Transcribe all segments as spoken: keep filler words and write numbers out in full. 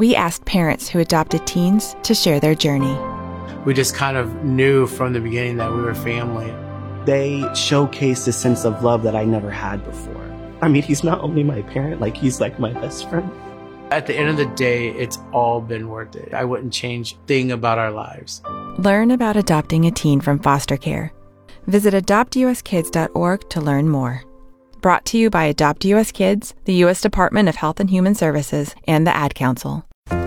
we asked parents who adopted teens to share their journey. We just kind of knew from the beginning that we were family. They showcased a sense of love that I never had before. I mean, he's not only my parent, like he's like my best friend. At the end of the day, it's all been worth it. I wouldn't change a thing about our lives. Learn about adopting a teen from foster care. Visit adopt u s kids dot org to learn more. Brought to you by Adopt U S Kids, the U S Department of Health and Human Services, and the Ad Council. Mommy,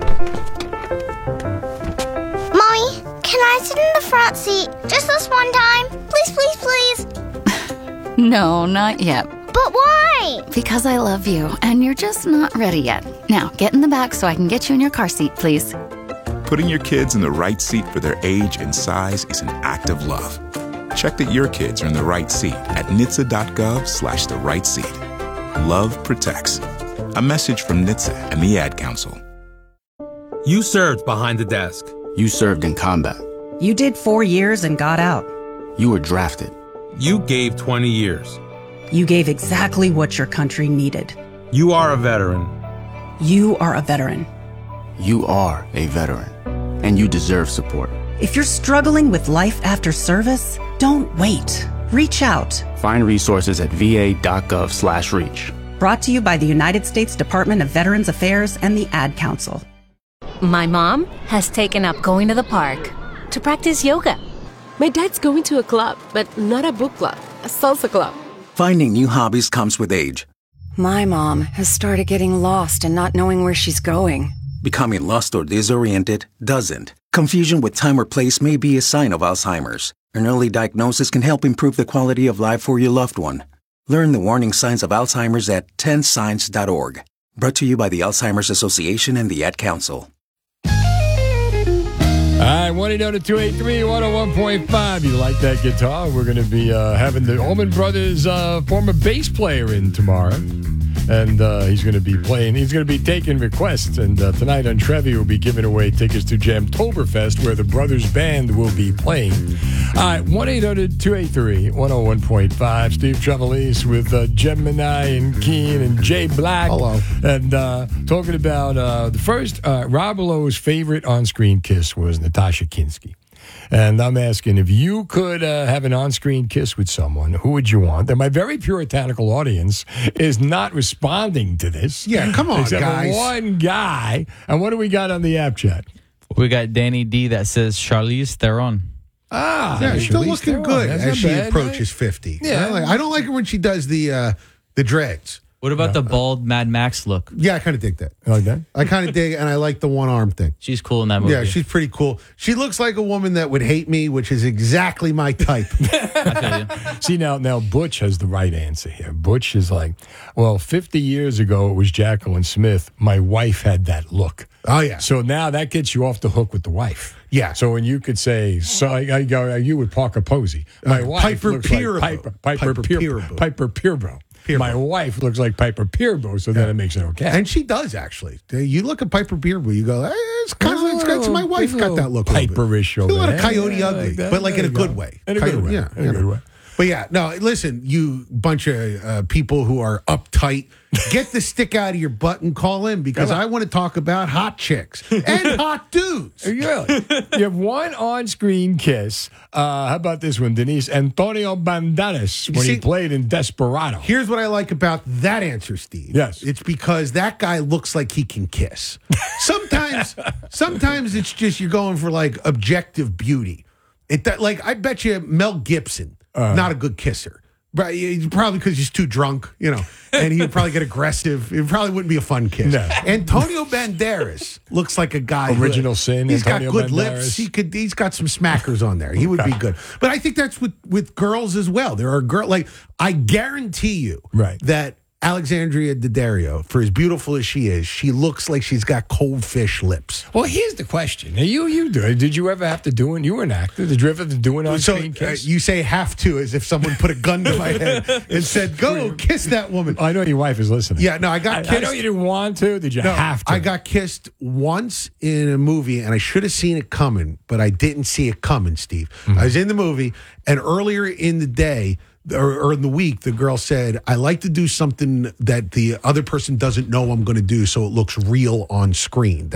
can I sit in the front seat just this one time? Please, please, please. No, not yet. But why? Because I love you, and you're just not ready yet. Now, get in the back so I can get you in your car seat, please. Putting your kids in the right seat for their age and size is an act of love. Check that your kids are in the right seat at N H T S A dot gov slash the right seat. Love protects. A message from N H T S A and the Ad Council. You served behind the desk. You served in combat. You did four years and got out. You were drafted. You gave twenty years. You gave exactly what your country needed. You are a veteran. You are a veteran. You are a veteran, and you deserve support. If you're struggling with life after service, don't wait. Reach out. Find resources at V A dot gov slash reach. Brought to you by the United States Department of Veterans Affairs and the Ad Council. My mom has taken up going to the park to practice yoga. My dad's going to a club, but not a book club, a salsa club. Finding new hobbies comes with age. My mom has started getting lost and not knowing where she's going. Becoming lost or disoriented doesn't. Confusion with time or place may be a sign of Alzheimer's. An early diagnosis can help improve the quality of life for your loved one. Learn the warning signs of Alzheimer's at ten signs dot org. Brought to you by the Alzheimer's Association and the Ad Council. All right, one eight hundred two eight three one oh one point five. You like that guitar? We're going to be uh, having the Allman Brothers uh, former bass player in tomorrow. And uh, he's going to be playing. He's going to be taking requests. And uh, tonight on Trevi, we'll be giving away tickets to Jamtoberfest, where the Brothers Band will be playing. All right, one eight hundred two eight three one oh one point five. Steve Trevelise with uh, Gemini and Keen and Jay Black. Hello. And uh, talking about uh, the first, uh, Rob Lowe's favorite on-screen kiss was Natasha Kinski. And I'm asking, if you could uh, have an on-screen kiss with someone, who would you want? And my very puritanical audience is not responding to this. Yeah, come on, except guys. one guy. And what do we got on the app chat? We got Danny D that says Charlize Theron. Ah, yeah, she's still Charlize looking Theron. good That's as not she bad, approaches right? fifty. Yeah. I, like, I don't like her when she does the uh, the dreads. What about the bald Mad Max look? Yeah, I kind of dig that. You like that? I kind of dig, and I like the one arm thing. She's cool in that movie. Yeah, she's pretty cool. She looks like a woman that would hate me, which is exactly my type. I feel you. See, now, now Butch has the right answer here. Butch is like, well, fifty years ago, it was Jacqueline Smith. My wife had that look. Oh, yeah. So now that gets you off the hook with the wife. Yeah. So when you could say, so I, I go, you with Parker Posey. My Uh, wife Piper looks Perabo. like Piper, Piper, Piper Piper, Perabo. Piper Perabo. Perabo. My wife looks like Piper Perabo, so then it makes it okay. And she does, actually. You look at Piper Beerbo, you go, eh, it's kind of like, it's, it's my wife got that look. Piper-ish A over little bit. A there. Coyote Yeah, Ugly, like that. but like There in a you good go. way. In a Coyote, good way. Yeah, In a you good know. way. But yeah, no, listen, you bunch of uh, people who are uptight, get the stick out of your butt and call in, because I want to talk about hot chicks and hot dudes. Really? You have one on-screen kiss. Uh, how about this one, Denise? Antonio Banderas, when see, he played in Desperado. Here's what I like about that answer, Steve. Yes. It's because that guy looks like he can kiss. Sometimes, sometimes it's just you're going for like objective beauty. It that, like I bet you Mel Gibson, uh, not a good kisser. Right, probably because he's too drunk, you know, and he would probably get aggressive. It probably wouldn't be a fun kiss. No. Antonio Banderas looks like a guy. Original who, Sin. He's Antonio got good Banderas. lips. He could. He's got some smackers on there. He would be good. But I think that's with with girls as well. There are girls like I guarantee you, right, that Alexandria Daddario, for as beautiful as she is, she looks like she's got cold fish lips. Well, here's the question. Now, you you do it. Did you ever have to do it? You were an actor. Did you ever have to do an on-screen so, uh, kiss? you say have to as if someone put a gun to my head and said, go kiss that woman. I know your wife is listening. Yeah, no, I got I, kissed. I know you didn't want to. Did you no, have to? I got kissed once in a movie, and I should have seen it coming, but I didn't see it coming, Steve. Mm-hmm. I was in the movie, and earlier in the day, Or, or in the week, the girl said, I like to do something that the other person doesn't know I'm going to do so it looks real on screen.